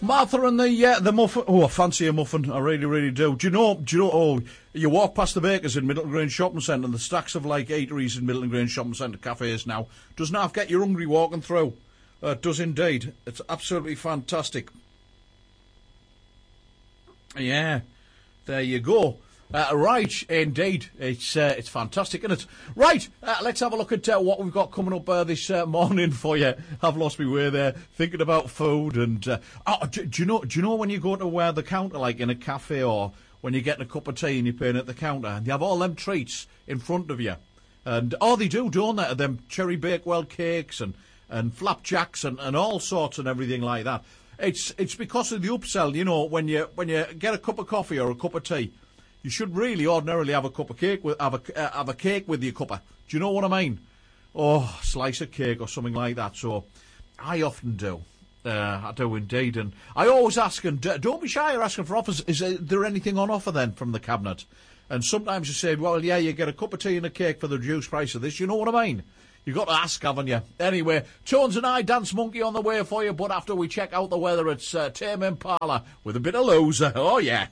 Martha and the muffin. Oh, I fancy a muffin. I really, really do. Do you know? Oh, you walk past the bakers in Middleton Grange Shopping Centre and the stacks of like eateries in Middleton Grange Shopping Centre cafes now. Doesn't half get you hungry walking through. It does indeed. It's absolutely fantastic. Yeah, there you go. Right, indeed. It's fantastic, isn't it? Right, let's have a look at what we've got coming up this morning for you. I've lost my way there, thinking about food and... do you know when you go to the counter, like in a cafe, or when you're getting a cup of tea and you're paying at the counter, and they have all them treats in front of you? And, they do, don't they? Them Cherry Bakewell cakes and flapjacks and all sorts and everything like that. It's because of the upsell, you know, when you get a cup of coffee or a cup of tea, you should really ordinarily have a cup of cake have a cake with your cuppa. Do you know what I mean? Oh, slice of cake or something like that. So I often do. I do indeed. And I always ask, and don't be shy or asking for offers. Is there anything on offer then from the cabinet? And sometimes you say, well, yeah, you get a cup of tea and a cake for the reduced price of this. You know what I mean? You've got to ask, haven't you? Anyway, Tones and I, Dance Monkey on the way for you. But after we check out the weather, it's Tame Impala with a bit of Loser. Oh, yeah.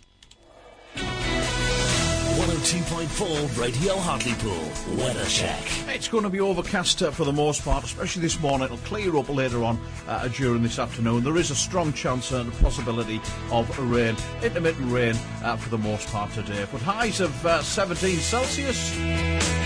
102.4 Radio Hartlepool Weather Check. It's going to be overcast for the most part, especially this morning. It'll clear up later on during this afternoon. There is a strong chance and a possibility of rain, intermittent rain for the most part today. But highs of 17 Celsius.